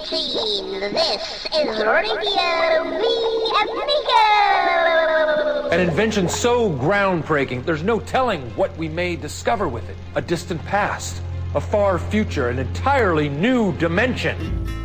scene. This is Radio Me Amigo. An invention so groundbreaking, there's no telling what we may discover with it. A distant past, a far future, an entirely new dimension.